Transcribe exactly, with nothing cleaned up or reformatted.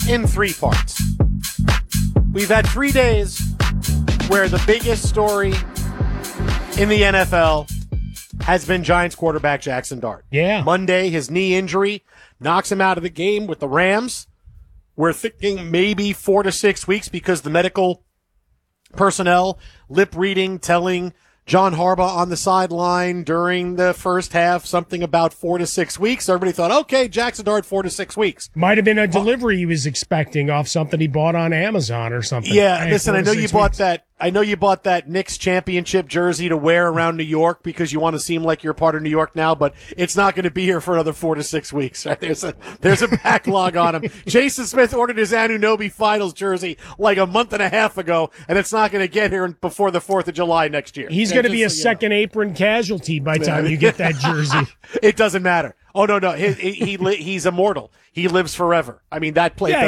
in three parts. We've had three days where the biggest story in the N F L has been Giants quarterback Jackson Dart. Yeah. Monday, his knee injury knocks him out of the game with the Rams. We're thinking maybe four to six weeks because the medical personnel lip reading, telling John Harbaugh on the sideline during the first half something about four to six weeks. Everybody thought, okay, Jackson Dart, four to six weeks. Might have been a delivery he was expecting off something he bought on Amazon or something. Yeah, Hey, listen, four I to know you six bought weeks. that. I know you bought that Knicks championship jersey to wear around New York because you want to seem like you're part of New York now, but it's not going to be here for another four to six weeks. Right? There's a there's a backlog on him. Jason Smith ordered his Anunoby Finals jersey like a month and a half ago, and it's not going to get here before the fourth of July next year. He's Yeah, going to be a just so you know. second apron casualty by the time you get that jersey. It doesn't matter. Oh no, no, he, he, he li- he's immortal. He lives forever. I mean, that play. Yeah,